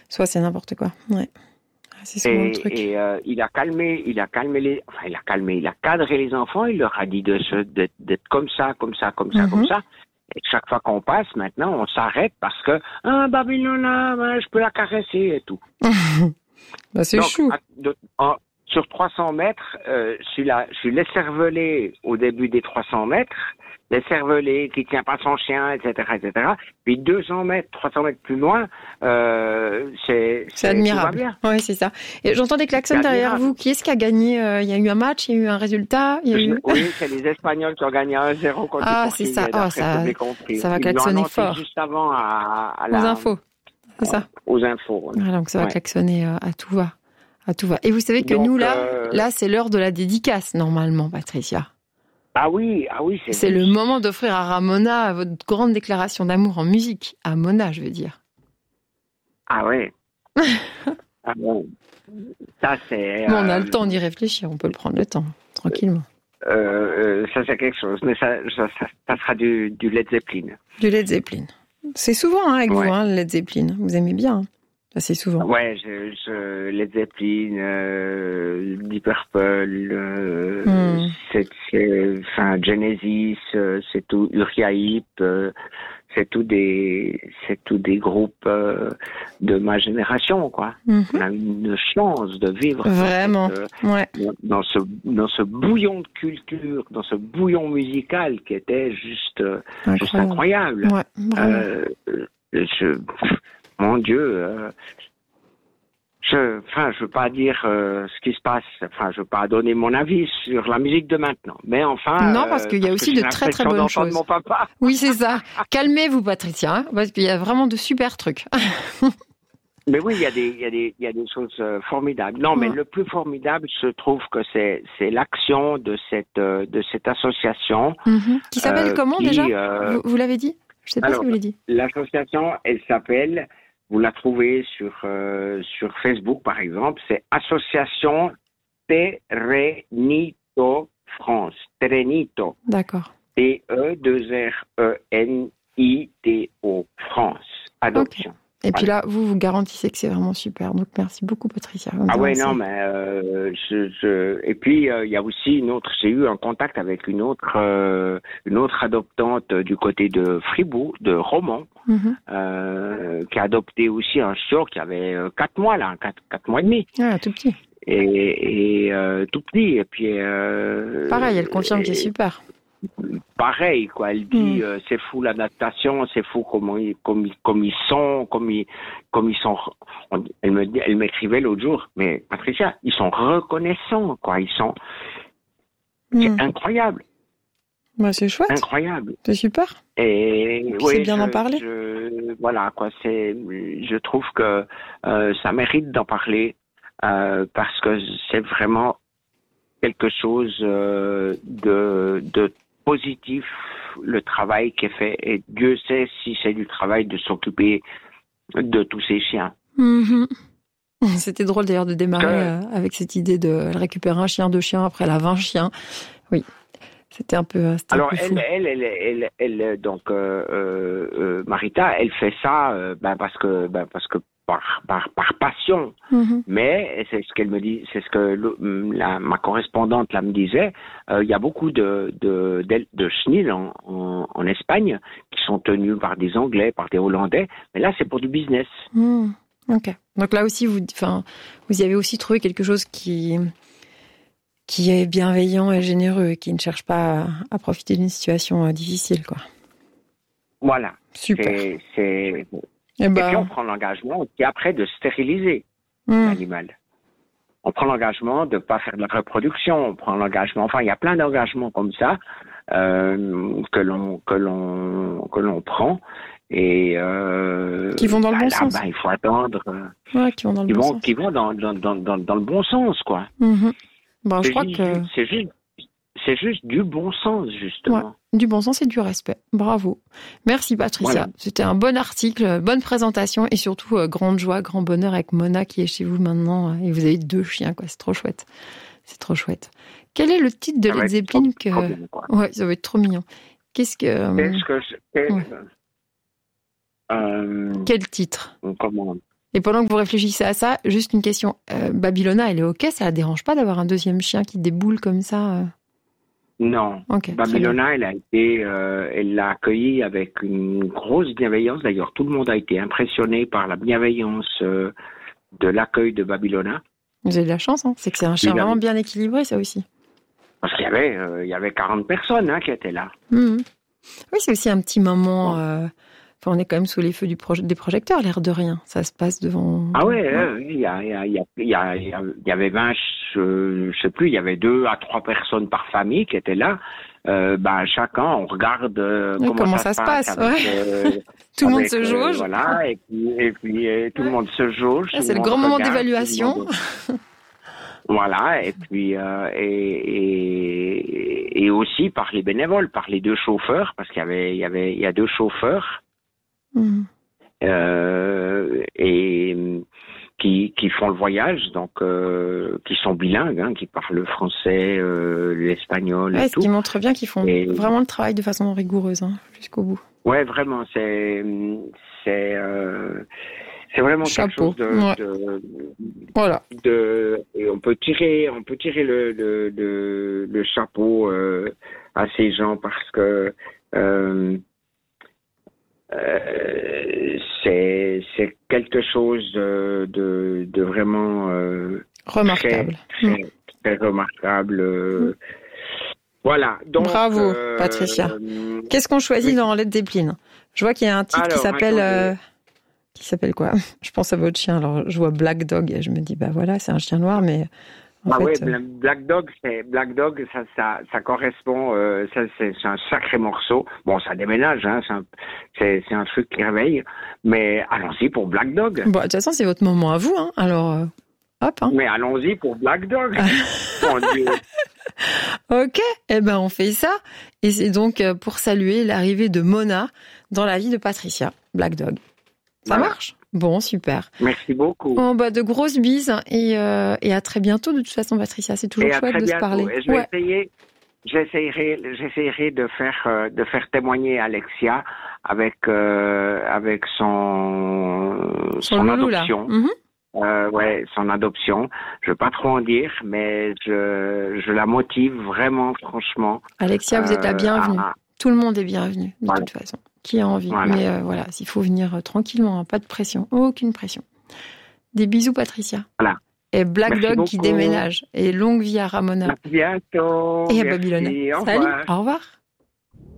soit c'est n'importe quoi. Ouais. C'est souvent le truc. Et il a cadré les enfants, il leur a dit d'être comme ça. Et chaque fois qu'on passe, maintenant, on s'arrête parce que Babylona, je peux la caresser et tout. Bah, c'est chou. Sur 300 mètres, je suis l'écervelé au début des 300 mètres, l'écervelé qui tient pas son chien, etc. Puis 200 mètres, 300 mètres plus loin, c'est admirable. Tout va bien. Oui, c'est ça. Et j'entends des klaxons derrière vous. Qui est-ce qui a gagné? Il y a eu un match, il y a eu un résultat. Oui, c'est les Espagnols qui ont gagné 1-0 contre les Portugais. C'est ça. Ça va klaxonner fort. Juste avant aux infos. C'est ça. Aux infos. Voilà, donc ça va klaxonner à tout va. À tout va. Et vous savez que nous, là, c'est l'heure de la dédicace, normalement, Patricia. Ah oui, c'est le moment d'offrir à Ramona votre grande déclaration d'amour en musique. À Mona, je veux dire. Ah ouais. Ah bon. Ça, c'est... Bon, on a le temps d'y réfléchir, on peut le prendre le temps, tranquillement. Ça, c'est quelque chose, mais ça sera du Led Zeppelin. Du Led Zeppelin. C'est souvent avec vous, le Led Zeppelin. Vous aimez bien, assez souvent. Ouais, Led Zeppelin, Deep Purple, Genesis, c'est tout, Uriah Heep, c'est tout des groupes de ma génération, quoi. On a une chance de vivre vraiment dans ce bouillon de culture, dans ce bouillon musical qui était juste incroyable. Ouais, mon Dieu, je veux pas dire ce qui se passe. Je veux pas donner mon avis sur la musique de maintenant. Mais enfin. Non, parce qu'il y a aussi de très très bonnes choses. Mon papa. Oui, c'est ça. Calmez-vous, Patricia, parce qu'il y a vraiment de super trucs. Mais oui, il y a des choses formidables. Non, mais le plus formidable, je trouve que c'est l'action de cette association. Qui s'appelle comment déjà? Vous l'avez dit? Je sais pas si vous l'avez dit. L'association, elle s'appelle, vous la trouvez sur Facebook par exemple, c'est Association Terenito France. Terenito. D'accord. T-E-2-R-E-N-I-T-O France. Adoption. Okay. Et puis là, vous garantissez que c'est vraiment super. Donc, merci beaucoup, Patricia. Ah ouais, non, mais et puis il y a aussi j'ai eu un contact avec une autre adoptante du côté de Fribourg, de Romont, qui a adopté aussi un chiot qui avait 4 mois là, 4 mois et demi. Ah, tout petit. Et tout petit. Et puis pareil, elle confirme qu'il est super. Pareil, quoi. Elle dit c'est fou l'adaptation, c'est fou comme ils sont. Elle m'écrivait l'autre jour, mais Patricia, ils sont reconnaissants, quoi. C'est incroyable. Bah, c'est chouette. Incroyable. C'est super. Et c'est bien d'en parler. Voilà, quoi. Je trouve que ça mérite d'en parler parce que c'est vraiment quelque chose de positif, le travail qui est fait, et Dieu sait si c'est du travail de s'occuper de tous ces chiens. C'était drôle d'ailleurs de démarrer avec cette idée de récupérer un chien, 2 chiens, après elle a 20 chiens. Oui, c'était un peu fou. Alors elle donc Marita, elle fait ça parce que par passion. Mais c'est ce qu'elle me dit, c'est ce que ma correspondante là me disait. Il y a beaucoup de chenilles en Espagne qui sont tenues par des Anglais, par des Hollandais. Mais là, c'est pour du business. Ok. Donc là aussi, vous y avez aussi trouvé quelque chose qui est bienveillant et généreux et qui ne cherche pas à profiter d'une situation difficile, quoi. Voilà. Super. Et puis on prend l'engagement aussi après de stériliser l'animal. On prend l'engagement de ne pas faire de la reproduction. On prend l'engagement. Enfin, il y a plein d'engagements comme ça que l'on prend et qui vont dans le bon sens. Il faut attendre. Qui vont dans le bon sens. Qui vont dans le bon sens, quoi. Je crois que c'est juste du bon sens, justement. Ouais, du bon sens et du respect. Bravo. Merci, Patricia. Voilà. C'était un bon article, bonne présentation et surtout grande joie, grand bonheur avec Mona qui est chez vous maintenant. Et vous avez 2 chiens, quoi. C'est trop chouette. C'est trop chouette. Quel est le titre de Led Zeppelin que... Ouais, ça va être trop mignon. Qu'est-ce que... Quel titre? Comment? Et pendant que vous réfléchissez à ça, juste une question. Babylona, elle est OK? Ça la dérange pas d'avoir un deuxième chien qui déboule comme ça? Non. Okay, Babylona, elle l'a accueilli avec une grosse bienveillance. D'ailleurs, tout le monde a été impressionné par la bienveillance de l'accueil de Babylona. Vous avez de la chance, hein. C'est que c'est un chien vraiment bien équilibré, ça aussi. Parce qu'il y avait 40 personnes qui étaient là. Mmh. Oui, c'est aussi un petit moment. On est quand même sous les feux des projecteurs, l'air de rien. Ça se passe devant. Ah ouais, il y avait 20, je sais plus, il y avait 2 à 3 personnes par famille qui étaient là. Chacun, on regarde comment ça se passe. Avec, tout le monde se jauge. Voilà, et puis tout le monde se jauge. C'est le grand moment d'évaluation. Voilà, et puis et aussi par les bénévoles, par les 2 chauffeurs, parce qu'il y a 2 chauffeurs et qui font le voyage, donc qui sont bilingues, qui parlent le français, l'espagnol et tout. Ce qui montre bien qu'ils font vraiment le travail de façon rigoureuse, jusqu'au bout. Ouais, vraiment, c'est vraiment chapeau. Quelque chose voilà. Et on peut tirer le chapeau à ces gens parce que c'est quelque chose de vraiment remarquable. Très remarquable. Voilà. Donc, bravo, Patricia. Qu'est-ce qu'on choisit dans Led Zeppelin? Je vois qu'il y a un titre qui s'appelle... Qui s'appelle quoi? Je pense à votre chien. Alors, je vois Black Dog et je me dis, voilà, c'est un chien noir, mais... Black Dog, ça correspond, c'est un sacré morceau. Bon, ça déménage, c'est un truc qui réveille, mais allons-y pour Black Dog. Bon, de toute façon, c'est votre moment à vous, alors, hop. Mais allons-y pour Black Dog. Mon Dieu. Ok, on fait ça. Et c'est donc pour saluer l'arrivée de Mona dans la vie de Patricia, Black Dog. Ça marche? Bon, super. Merci beaucoup. Bon, de grosses bises et à très bientôt. De toute façon, Patricia, c'est toujours chouette de se parler. Et j'essaierai de faire témoigner Alexia avec son adoption. Son adoption. Je veux pas trop en dire, mais je la motive vraiment, franchement. Alexia, vous êtes la bienvenue. Tout le monde est bienvenu, de toute façon. Qui a envie. Voilà. Mais s'il faut venir tranquillement, pas de pression, aucune pression. Des bisous, Patricia. Voilà. Et Black Dog qui déménage. Et longue vie à Ramona. À bientôt. Et à Babylona. Au Salut, revoir. Au revoir.